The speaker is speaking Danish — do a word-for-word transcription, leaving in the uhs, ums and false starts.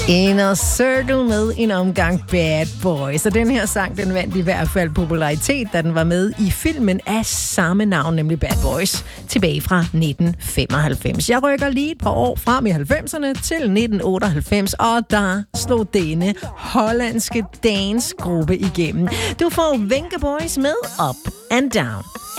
Inner Circle med en omgang Bad Boys. Og den her sang, den vandt i hvert fald popularitet, da den var med i filmen af samme navn, nemlig Bad Boys, tilbage fra nitten femoghalvfems. Jeg rykker lige et par år frem i halvfemserne til nitten otteoghalvfems, og der slog denne hollandske dansgruppe igennem. Du får Venga Boys med Up and Down.